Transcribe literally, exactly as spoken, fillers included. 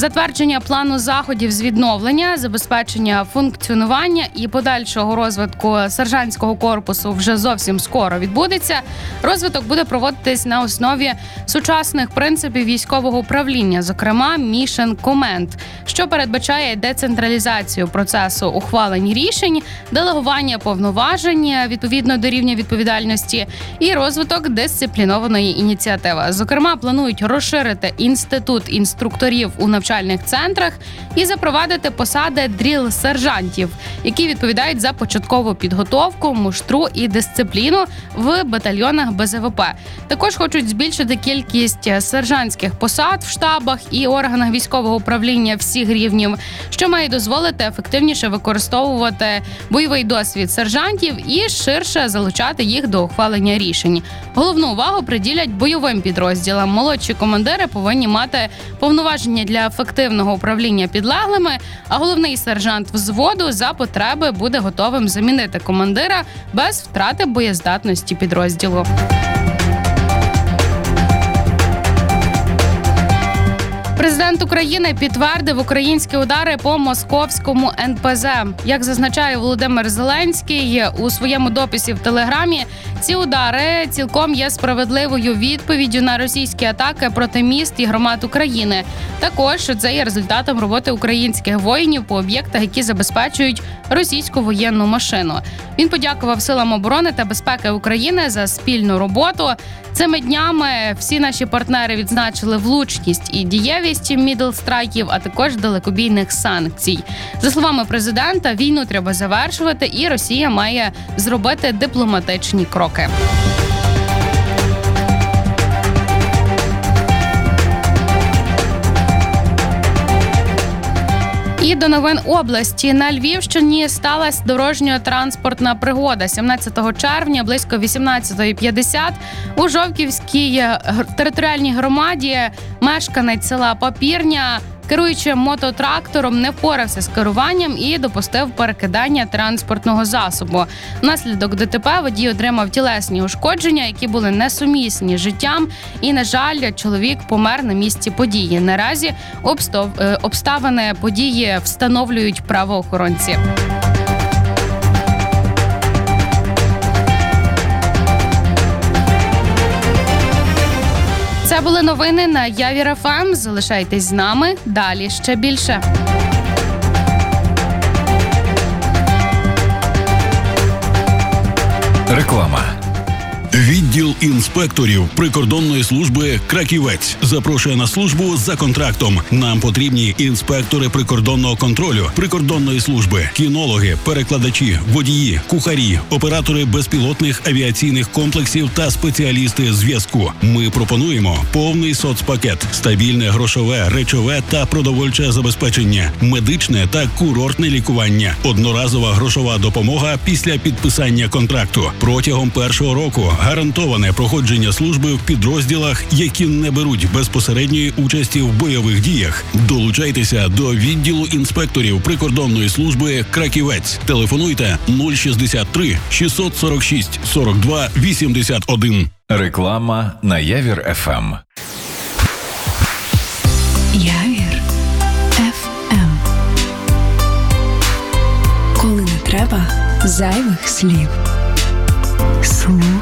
Затвердження плану заходів з відновлення, забезпечення функціонування і подальшого розвитку сержантського корпусу вже зовсім скоро відбудеться. Розвиток буде проводитись на основі сучасних принципів військового управління, зокрема Mission Command, що передбачає децентралізацію процесу ухвалень рішень, делегування повноважень відповідно до рівня відповідальності і розвиток дисциплінованої ініціативи. Зокрема, планують розширити інститут інструкторів у навчальних центрах і запровадити посади дріл-сержантів, які відповідають за початкову підготовку, муштру і дисципліну в батальйонах Б З В П. Також хочуть збільшити кількість сержантських посад в штабах і органах військового управління всіх рівнів, що має дозволити ефективніше використовувати бойовий досвід сержантів і ширше залучати їх до ухвалення рішень. Головну увагу приділять бойовим підрозділам. Молодші командири повинні мати повноваження для ефективного управління підлеглими, а головний сержант взводу за потреби буде готовим замінити командира без втрати боєздатності підрозділу. Президент України підтвердив українські удари по московському Ен Пе Зе. Як зазначає Володимир Зеленський у своєму дописі в Телеграмі, ці удари цілком є справедливою відповіддю на російські атаки проти міст і громад України. Також це є результатом роботи українських воїнів по об'єктах, які забезпечують російську воєнну машину. Він подякував силам оборони та безпеки України за спільну роботу. Цими днями всі наші партнери відзначили влучність і дієвість мідл-страйків, а також далекобійних санкцій. За словами президента, війну треба завершувати, і Росія має зробити дипломатичні кроки. І до новин області. На Львівщині сталася дорожньо-транспортна пригода. сімнадцятого червня близько вісімнадцятої п'ятдесят у Жовківській територіальній громаді мешканець села Папірня, керуючи мототрактором, не впорався з керуванням і допустив перекидання транспортного засобу. Внаслідок Де Те Пе водій отримав тілесні ушкодження, які були несумісні з життям, і, на жаль, чоловік помер на місці події. Наразі обставини події встановлюють правоохоронці. Це були новини на Явір Еф Ем. Залишайтесь з нами. Далі ще більше. Реклама. Відділ інспекторів прикордонної служби «Краківець» запрошує на службу за контрактом. Нам потрібні інспектори прикордонного контролю, прикордонної служби, кінологи, перекладачі, водії, кухарі, оператори безпілотних авіаційних комплексів та спеціалісти зв'язку. Ми пропонуємо повний соцпакет, стабільне грошове, речове та продовольче забезпечення, медичне та курортне лікування, одноразова грошова допомога після підписання контракту. Протягом першого року гарантоване проходження служби в підрозділах, які не беруть безпосередньої участі в бойових діях. Долучайтеся до відділу інспекторів прикордонної служби «Краківець». Телефонуйте нуль шістдесят три шістсот сорок шість сорок два вісімдесят один. Реклама на Явір Еф Ем. Явір Еф Ем. Коли не треба зайвих слів. Слух.